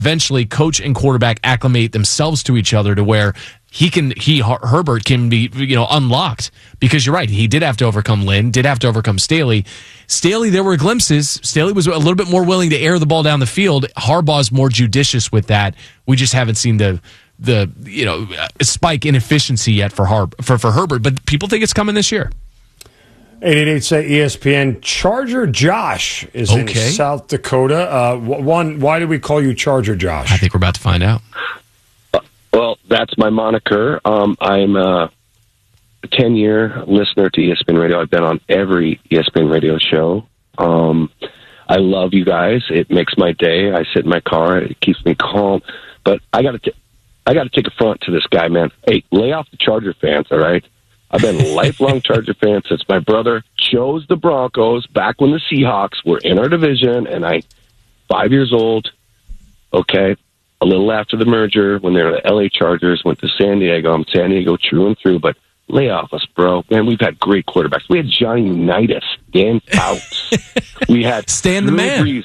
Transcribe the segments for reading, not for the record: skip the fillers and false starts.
eventually coach and quarterback acclimate themselves to each other to where Herbert can be, unlocked, because you're right. He did have to overcome Lynn, did have to overcome Staley. Staley, there were glimpses. Staley was a little bit more willing to air the ball down the field. Harbaugh's more judicious with that. We just haven't seen the spike in efficiency yet for Herbert, but people think it's coming this year. 888 say ESPN. Charger Josh is in South Dakota. Why do we call you Charger Josh? I think we're about to find out. Well, that's my moniker. I'm a 10-year listener to ESPN Radio. I've been on every ESPN Radio show. I love you guys. It makes my day. I sit in my car. It keeps me calm. But I got to take a front to this guy, man. Hey, lay off the Charger fans, all right? I've been a lifelong Charger fan since my brother chose the Broncos back when the Seahawks were in our division, and 5 years old, okay? A little after the merger, when they were the LA Chargers, went to San Diego. I'm San Diego true and through, but lay off us, bro. Man, we've had great quarterbacks. We had Johnny Unitas, Dan Fouts. We had Stan the Man. Brees.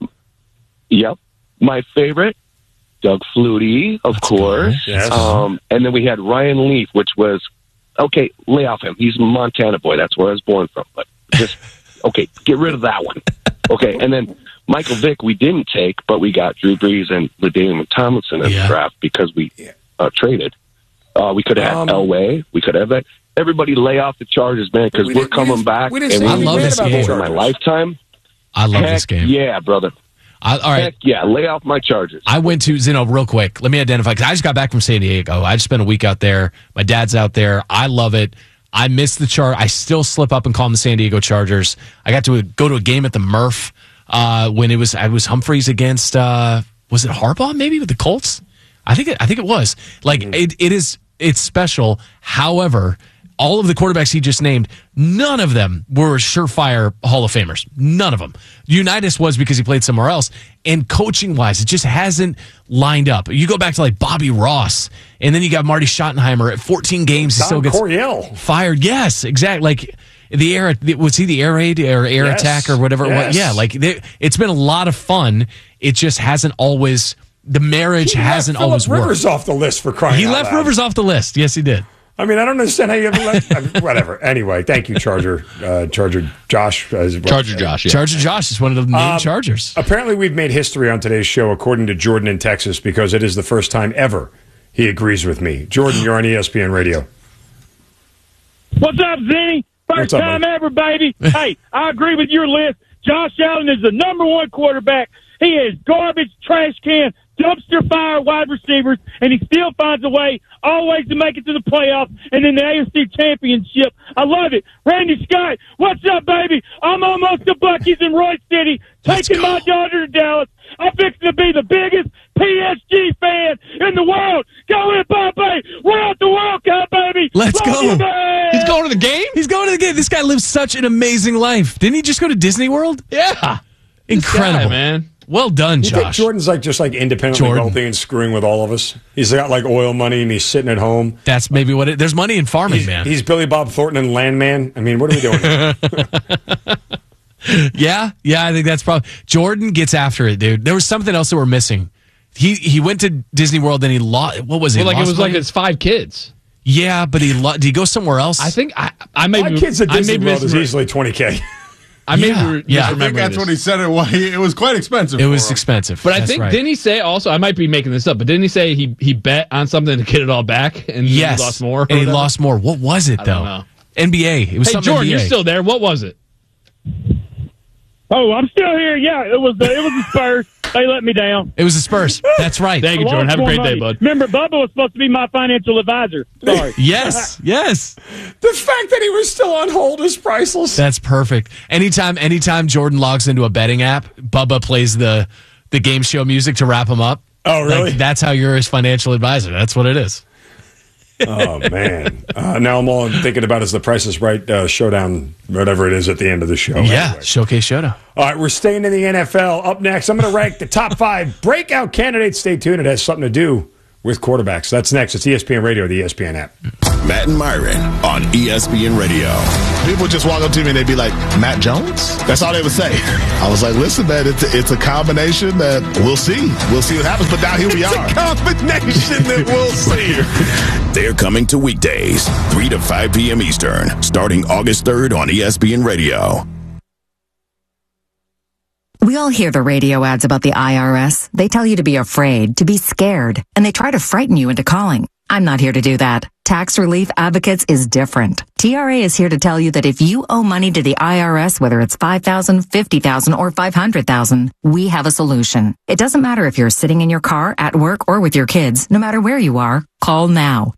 Yep. My favorite, Doug Flutie, of course. Cool. Yes. And then we had Ryan Leaf, which was, okay, lay off him. He's a Montana boy. That's where I was born from. But just, okay, get rid of that one. Okay, and then Michael Vick we didn't take, but we got Drew Brees and LaDainian Tomlinson in the draft because we traded. We could have had Elway. We could have that. Everybody lay off the Chargers, man, because we're coming back. I love this game. For my lifetime. I love this game. Yeah, brother. All right. Heck yeah, lay off my Chargers. I went to, Zeno, real quick. Let me identify, because I just got back from San Diego. I just spent a week out there. My dad's out there. I love it. I miss the I still slip up and call them the San Diego Chargers. I got to go to a game at the Murph when it was Humphreys against, was it Harbaugh maybe with the Colts? I think it was. Like, it's special. However, all of the quarterbacks he just named, none of them were surefire Hall of Famers. None of them. Unitas was because he played somewhere else. And coaching-wise, it just hasn't lined up. You go back to like Bobby Ross, and then you got Marty Schottenheimer at 14 games. He still gets fired. Yes, exactly. Like the air, was he the air raid or air attack or whatever it was? Yeah, like it's been a lot of fun. It just hasn't always, the marriage hasn't always worked. Rivers off the list for crying out loud. He left Rivers off the list. Yes, he did. I mean, I don't understand how you ever left. Whatever. Anyway, thank you, Charger Josh. Charger Josh. Yeah. Charger Josh is one of the named Chargers. Apparently, we've made history on today's show, according to Jordan in Texas, because it is the first time ever he agrees with me. Jordan, you're on ESPN Radio. What's up, Zinni? First time ever, baby. Hey, I agree with your list. Josh Allen is the number one quarterback. He is garbage, trash can, dumpster fire wide receivers, and he still finds a way always to make it to the playoffs and then the AFC Championship. I love it. Randy Scott, what's up, baby? I'm almost to Buc-ee's in Roy City, taking my daughter to Dallas. I'm fixing to be the biggest PSG fan in the world. Go in, Pompey. We're at the World Cup, baby. Let's go. He's going to the game? He's going to the game. This guy lives such an amazing life. Didn't he just go to Disney World? Yeah. Incredible, guy, man. Well done, You Josh. think Jordan's like just like independently wealthy and screwing with all of us? He's got like oil money and he's sitting at home. That's maybe what it. There's money in farming, man. He's Billy Bob Thornton and Landman. I mean, what are we doing? Yeah, I think that's probably. Jordan gets after it, dude. There was something else that we're missing. He went to Disney World and he lost. What was it? Well, like it was like his 5 kids. Yeah, but did he go somewhere else? I think I may be. 5 kids at Disney World is easily $20K. I may yeah. I think that's what he said. It was quite expensive. It was expensive. But I think, didn't he say also, I might be making this up, but didn't he say he bet on something to get it all back and he lost more? And he lost more. What was it, though? I don't know. NBA. It was something Jordan, NBA. you're still there. What was it? Oh, I'm still here. Yeah, it was the Spurs. They let me down. It was the Spurs. That's right. Thank you, Jordan. Have a great day, bud. Remember, Bubba was supposed to be my financial advisor. Sorry. Yes. The fact that he was still on hold is priceless. That's perfect. Anytime Jordan logs into a betting app, Bubba plays the game show music to wrap him up. Oh, really? Like, that's how you're his financial advisor. That's what it is. Oh, man. Now all I'm thinking about is the Price is Right showdown, whatever it is at the end of the show. Yeah, anyway. Showcase Showdown. All right, we're staying in the NFL. Up next, I'm going to rank the top 5 breakout candidates. Stay tuned. It has something to do with quarterbacks. That's next. It's ESPN Radio, the ESPN app. Matt and Myron on ESPN Radio. People would just walk up to me and they'd be like, Matt Jones? That's all they would say. I was like, listen, man, it's a combination that we'll see. We'll see what happens, but now here we are. It's a combination that we'll see. They're coming to weekdays, 3 to 5 p.m. Eastern, starting August 3rd on ESPN Radio. We all hear the radio ads about the IRS. They tell you to be afraid, to be scared, and they try to frighten you into calling. I'm not here to do that. Tax Relief Advocates is different. TRA is here to tell you that if you owe money to the IRS, whether it's $5,000, $50,000, or $500,000, we have a solution. It doesn't matter if you're sitting in your car, at work, or with your kids. No matter where you are, call now.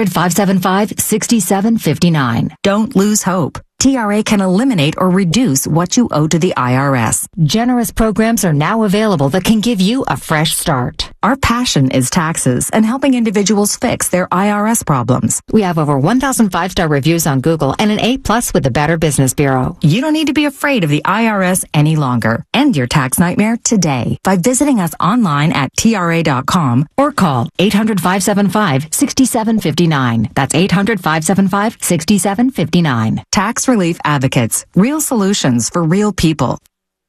800-575-6759. Don't lose hope. TRA can eliminate or reduce what you owe to the IRS. Generous programs are now available that can give you a fresh start. Our passion is taxes and helping individuals fix their IRS problems. We have over 1,000 5-star reviews on Google and an A+ with the Better Business Bureau. You don't need to be afraid of the IRS any longer. End your tax nightmare today by visiting us online at TRA.com or call 800-575-6759. That's 800-575-6759. Tax Relief Advocates. Real solutions for real people.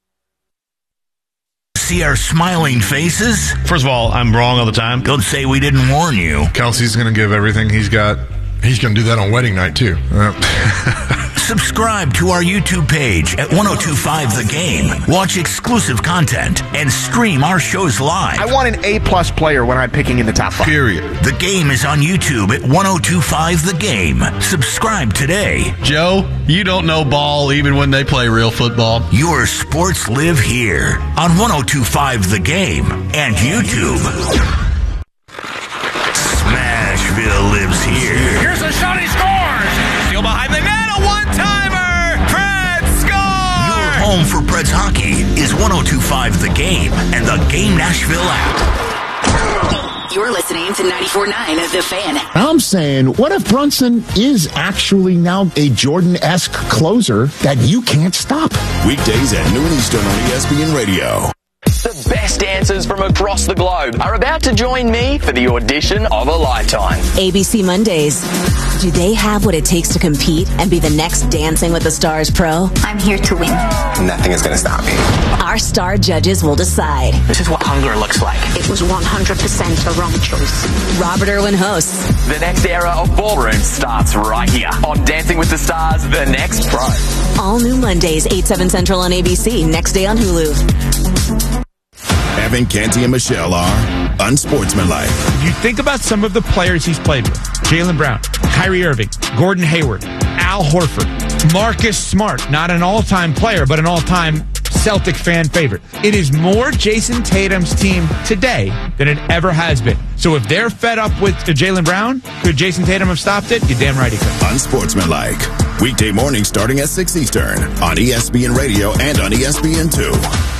See our smiling faces? First of all, I'm wrong all the time. Don't say we didn't warn you. Kelsey's going to give everything he's got. He's going to do that on wedding night, too. Subscribe to our YouTube page at 1025 The Game. Watch exclusive content and stream our shows live. I want an A+ player when I'm picking in the top 5. Period. The Game is on YouTube at 1025 The Game. Subscribe today. Joe, you don't know ball even when they play real football. Your sports live here on 1025 The Game and YouTube. Smashville lives here. Here's a shot, he scores! Still behind the net, a one-timer! Preds score! Your home for Preds hockey is 1025 The Game and the Game Nashville app. You're listening to 94.9 of The Fan. I'm saying, what if Brunson is actually now a Jordan-esque closer that you can't stop? Weekdays at noon Eastern on ESPN Radio. The best dancers from across the globe are about to join me for the audition of a lifetime. ABC Mondays. Do they have what it takes to compete and be the next Dancing with the Stars pro? I'm here to win. Nothing is going to stop me. Our star judges will decide. This is what hunger looks like. It was 100% the wrong choice. Robert Irwin hosts. The next era of ballroom starts right here on Dancing with the Stars, The Next Pro. All new Mondays, 8/7 Central on ABC. Next day on Hulu. Evan Canty and Michelle are unsportsmanlike. If you think about some of the players he's played with, Jaylen Brown, Kyrie Irving, Gordon Hayward, Al Horford, Marcus Smart, not an all-time player, but an all-time Celtic fan favorite. It is more Jason Tatum's team today than it ever has been. So if they're fed up with Jaylen Brown, could Jason Tatum have stopped it? You're damn right he could. Unsportsmanlike. Weekday morning starting at 6 Eastern on ESPN Radio and on ESPN2.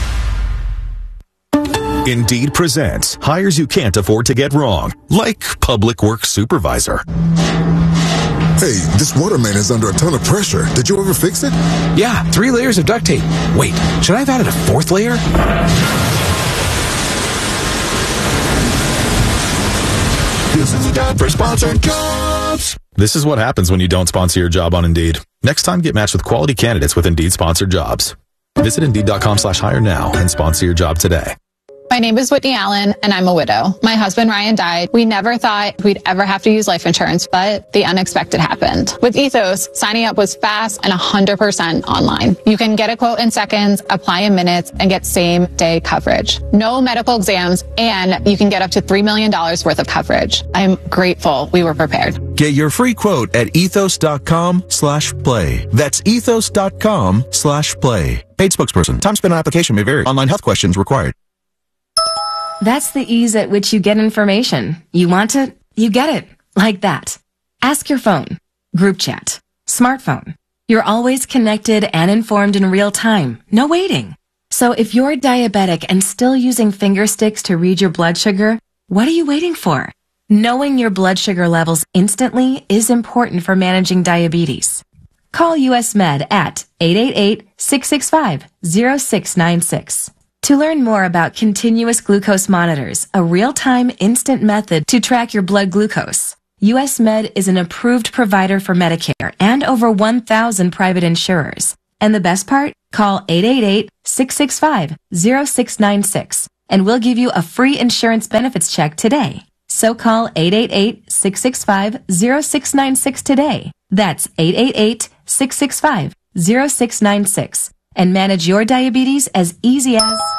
Indeed presents hires you can't afford to get wrong, like public works supervisor. Hey, this water main is under a ton of pressure. Did you ever fix it? Yeah, 3 layers of duct tape. Wait, should I have added a 4th layer? This is a job for sponsored jobs. This is what happens when you don't sponsor your job on Indeed. Next time, get matched with quality candidates with Indeed sponsored jobs. Visit Indeed.com/hire now and sponsor your job today. My name is Whitney Allen, and I'm a widow. My husband, Ryan, died. We never thought we'd ever have to use life insurance, but the unexpected happened. With Ethos, signing up was fast and 100% online. You can get a quote in seconds, apply in minutes, and get same-day coverage. No medical exams, and you can get up to $3 million worth of coverage. I'm grateful we were prepared. Get your free quote at ethos.com/play. That's ethos.com/play. Paid spokesperson. Time spent on application may vary. Online health questions required. That's the ease at which you get information. You want it, you get it. Like that. Ask your phone. Group chat. Smartphone. You're always connected and informed in real time. No waiting. So if you're diabetic and still using finger sticks to read your blood sugar, what are you waiting for? Knowing your blood sugar levels instantly is important for managing diabetes. Call US Med at 888-665-0696. To learn more about continuous glucose monitors, a real-time instant method to track your blood glucose, US Med is an approved provider for Medicare and over 1,000 private insurers. And the best part? Call 888-665-0696 and we'll give you a free insurance benefits check today. So call 888-665-0696 today. That's 888-665-0696 and manage your diabetes as easy as